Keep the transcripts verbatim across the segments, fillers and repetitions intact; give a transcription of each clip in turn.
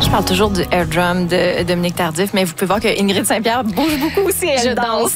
je parle toujours du air drum de Dominique Tardif, mais vous pouvez voir que Ingrid Saint-Pierre bouge beaucoup aussi. Elle Je danse.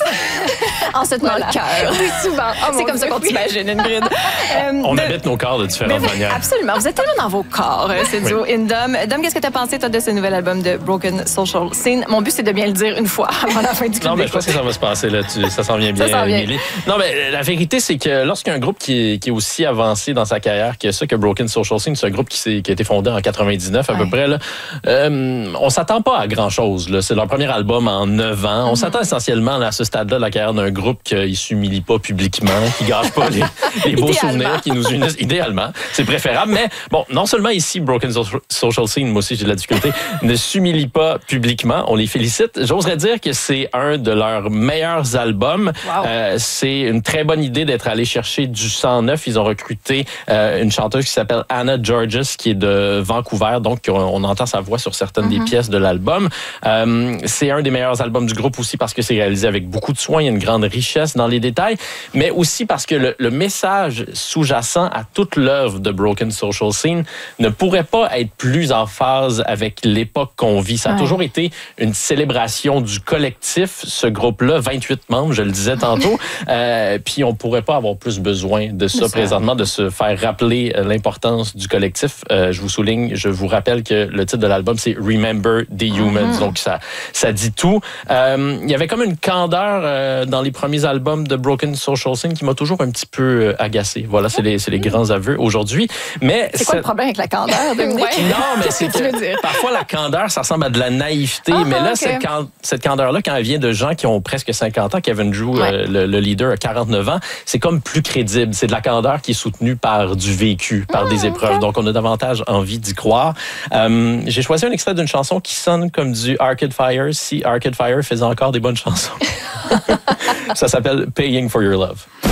en se tenant Voilà. le cœur. Oui, souvent. Oh, C'est comme ça qu'on t'imagine, Ingrid. Euh, On de- habite nos corps de différentes Mais- manières. Absolument. Vous êtes tellement dans vos corps, euh, ce duo Indom. Dom, qu'est-ce que tu as pensé, toi, de ce nouvel album de Broken Social Scene? Mon but, c'est de bien le dire une fois avant la fin du clip. Non, mais je pense que ça va se passer là. Tu- ça s'en vient bien, Ça s'en vient. Émilie. Non, mais la vérité, c'est que lorsqu'un groupe qui est, qui est aussi avancé dans sa carrière que ça, que Broken Social Scene, c'est un groupe qui, s'est- qui a été fondé en quatre-vingt-dix-neuf à Ouais. peu près, là, euh, on s'attend pas à grand-chose. Là. C'est leur premier album en neuf ans. On s'attend essentiellement là, à ce stade-là de la carrière d'un groupe qui s'humilie pas publiquement, qui gâche pas les, les beaux Idéalement. souvenirs qui nous unissent. Idéalement, c'est préférable. Mais bon, non seulement ici, Broken So- Social Scene, moi aussi j'ai de la difficulté, ne s'humilie pas publiquement. On les félicite. J'oserais dire que c'est un de leurs meilleurs albums. Wow. Euh, c'est une très bonne idée d'être allé chercher du sang neuf. Ils ont recruté euh, une chanteuse qui s'appelle Anna Georges, qui est de Vancouver. Donc, on, on entend sa voix sur certaines des pièces de l'album. Euh, c'est un des meilleurs albums du groupe aussi parce que c'est réalisé avec beaucoup de soin. Il y a une grande richesse dans les détails, mais aussi parce que le, le message sous-jacent à toute l'œuvre de Broken Social Scene ne pourrait pas être plus en phase avec l'époque qu'on vit. Ça a Ouais. toujours été une célébration du collectif, ce groupe-là, vingt-huit membres, je le disais tantôt. Euh, puis on pourrait pas avoir plus besoin de ça, De ça. présentement, de se faire rappeler euh, l'importance du collectif. Euh, je vous souligne, je vous rappelle que le titre de l'album, c'est Remember the Humans. Donc ça, ça dit tout. Euh, il y avait comme une candeur euh, dans les premiers albums de Broken Social Scene qui m'a toujours un petit peu euh, agacé. Voilà, c'est les, c'est les grands aveux aujourd'hui. Mais C'est quoi le problème avec la candeur, Dominique? Ouais. non, mais c'est Qu'est-ce que tu veux que dire? parfois la candeur, ça ressemble à de la naïveté. Ah, mais là, ok. cette, can- cette candeur-là, quand elle vient de gens qui ont presque cinquante ans, Kevin Drew, Ouais. euh, le, le leader, a quarante-neuf ans, c'est comme plus crédible. C'est de la candeur qui est soutenue par du vécu, par des épreuves. Donc, on a davantage envie d'y croire. Euh, j'ai choisi un extrait d'une chanson qui sonne comme du Arcade Fire, si Arcade Fire faisait encore des bonnes chansons. Ça s'appelle Paying for Your Love.